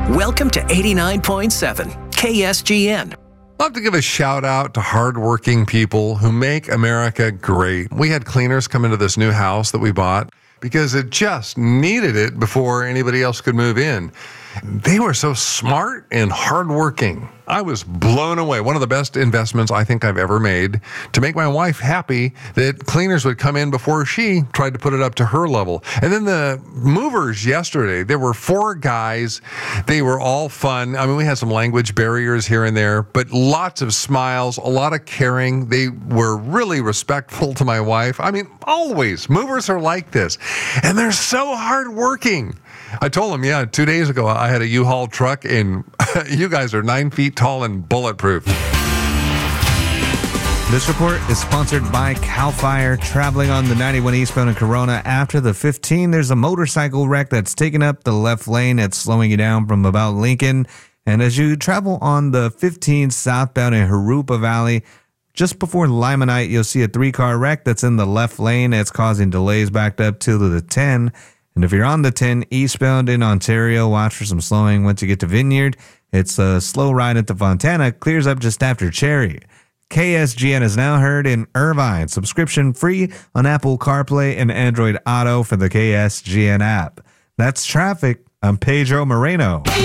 Welcome to 89.7 KSGN. I'd love to give a shout out to hardworking people who make America great. We had cleaners come into this new house that we bought because it just needed it before anybody else could move in. They were so smart and hardworking. I was blown away. One of the best investments I think I've ever made to make my wife happy that cleaners would come in before she tried to put it up to her level. And then the movers yesterday, there were 4 guys. They were all fun. I mean, we had some language barriers here and there, but lots of smiles, a lot of caring. They were really respectful to my wife. I mean, always. Movers are like this. And they're so hardworking. I told them, 2 days ago, I had a U-Haul truck, and you guys are 9 feet tall and bulletproof. This report is sponsored by CAL FIRE. Traveling on the 91 eastbound in Corona after the 15, there's a motorcycle wreck that's taken up the left lane. It's slowing you down from about Lincoln. And as you travel on the 15 southbound in Jurupa Valley, just before Limonite, you'll see a 3-car wreck that's in the left lane. It's causing delays backed up to the 10. And if you're on the 10 eastbound in Ontario, watch for some slowing once you get to Vineyard. It's a slow ride into Fontana, clears up just after Cherry. KSGN is now heard in Irvine. Subscription free on Apple CarPlay and Android Auto for the KSGN app. That's traffic. I'm Pedro Moreno.